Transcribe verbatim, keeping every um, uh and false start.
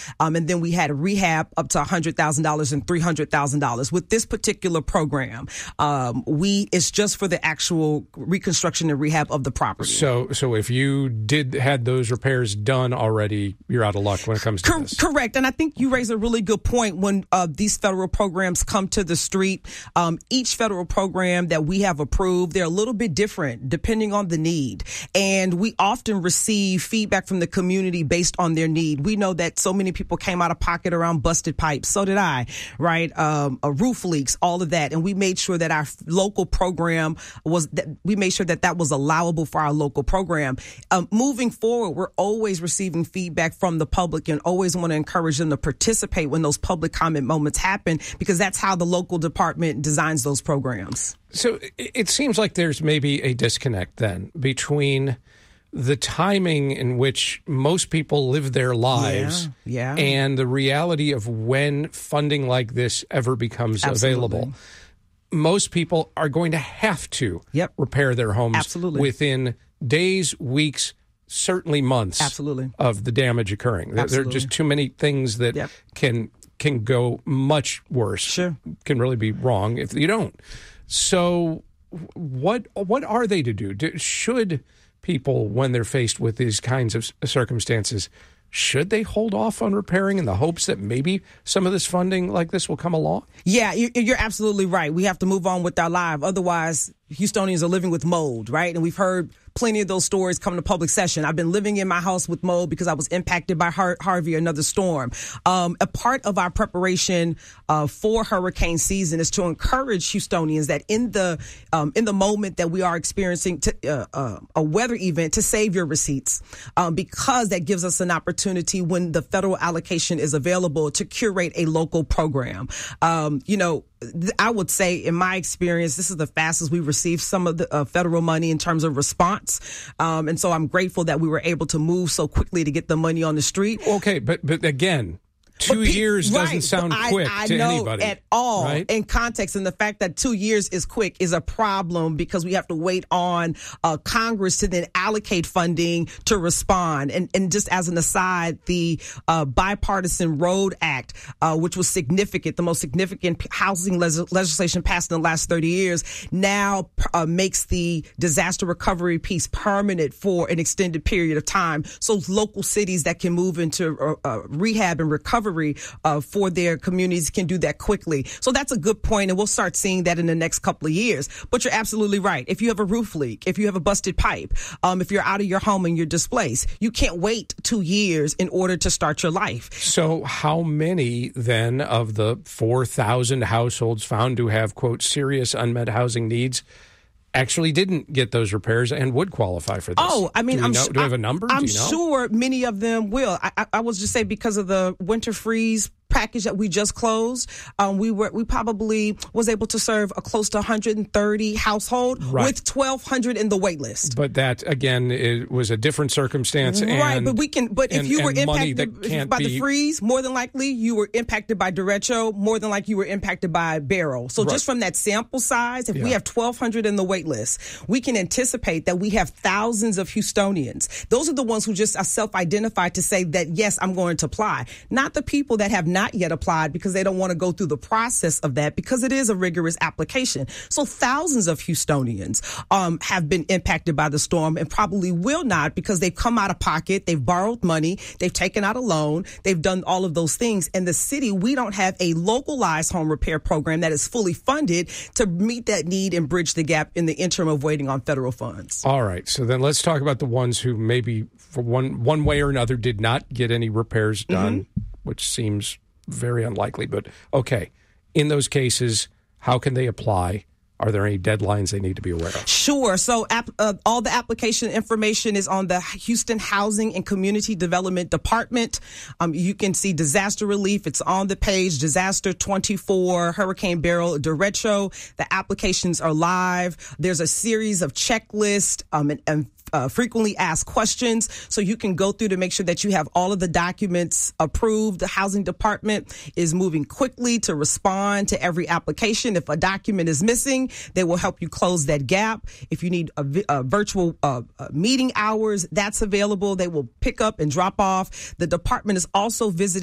Um, and then we had rehab up to one hundred thousand dollars and three hundred thousand dollars. With this particular program, um, we it's just for the actual reconstruction and rehab of the property. So, so if you did had those repairs done already, you're out of luck when it comes to Cor- this. Correct. And I think you raise a really good point when uh, these federal programs come to the street. Um, each federal program that we have approved, they're a little bit different depending on the need. And we often receive feedback from the community based on their need. We know that so many people came out of pocket around busted pipes. So did I, right? Um, uh, roof leaks, all of that. And we made sure that our local program was, that we made sure that that was allowable for our local program. Um, moving forward, we're always receiving feedback from the public and always want to encourage them to participate when those public comment moments happen, because that's how the local department designs those programs. So it seems like there's maybe a disconnect then between the timing in which most people live their lives yeah, yeah. and the reality of when funding like this ever becomes Absolutely. available. Most people are going to have to yep. repair their homes Absolutely. within days, weeks, certainly months Absolutely. of the damage occurring. Absolutely. There are just too many things that yep. can can go much worse, sure. can really be wrong if you don't. So what what are they to do? do? Should people, when they're faced with these kinds of circumstances, should they hold off on repairing in the hopes that maybe some of this funding like this will come along? Yeah, you're absolutely right. We have to move on with our life. Otherwise, Houstonians are living with mold, right? And we've heard plenty of those stories come to public session. I've been living in my house with mold because I was impacted by Har- Harvey, another storm. Um, a part of our preparation uh, for hurricane season is to encourage Houstonians that in the um, in the moment that we are experiencing to, uh, uh, a weather event, to save your receipts, um, because that gives us an opportunity when the federal allocation is available to curate a local program. Um, you know, I would say, in my experience, this is the fastest we received some of the uh, federal money in terms of response. Um, and so I'm grateful that we were able to move so quickly to get the money on the street. Okay, but but again, two pe- years right, doesn't sound I, quick I to know anybody. At all, right? In context, and the fact that two years is quick is a problem because we have to wait on uh, Congress to then allocate funding to respond. And, and just as an aside, the uh, Bipartisan Road Act, uh, which was significant, the most significant housing les- legislation passed in the last thirty years, now uh, makes the disaster recovery piece permanent for an extended period of time. So local cities that can move into uh, uh, rehab and recovery Uh, for their communities can do that quickly. So that's a good point, and we'll start seeing that in the next couple of years. But you're absolutely right. If you have a roof leak, if you have a busted pipe, um, if you're out of your home and you're displaced, you can't wait two years in order to start your life. So how many then of the four thousand households found to have, quote, serious unmet housing needs actually didn't get those repairs and would qualify for this? Oh, I mean, do I'm know, su- do we have a number? I'm do you know? sure many of them will. I, I, I will just say because of the winter freeze package that we just closed, um, we were we probably was able to serve a close to one hundred thirty household right. with twelve hundred in the wait list. But that again, it was a different circumstance, right? And, but we can. But if and, you were impacted by be, the freeze, more than likely you were impacted by derecho. More than likely you were impacted by Beryl. So right. just from that sample size, if yeah. we have twelve hundred in the wait list, we can anticipate that we have thousands of Houstonians. Those are the ones who just are self-identified to say that yes, I'm going to apply. Not the people that have not yet applied because they don't want to go through the process of that because it is a rigorous application. So thousands of Houstonians um, have been impacted by the storm and probably will not because they've come out of pocket, they've borrowed money, they've taken out a loan, they've done all of those things. And the city, we don't have a localized home repair program that is fully funded to meet that need and bridge the gap in the interim of waiting on federal funds. All right. So then let's talk about the ones who maybe for one, one way or another did not get any repairs done, mm-hmm. which seems very unlikely, but okay. In those cases, how can they apply? Are there any deadlines they need to be aware of? Sure. So ap- uh, all the application information is on the Houston Housing and Community Development Department. Um, you can see disaster relief. It's on the page, disaster twenty-four, Hurricane Beryl, derecho. The applications are live. There's a series of checklists um, and, and Uh, frequently asked questions. So you can go through to make sure that you have all of the documents approved. The housing department is moving quickly to respond to every application. If a document is missing, they will help you close that gap. If you need a, a virtual uh, meeting hours, that's available. They will pick up and drop off. The department is also visiting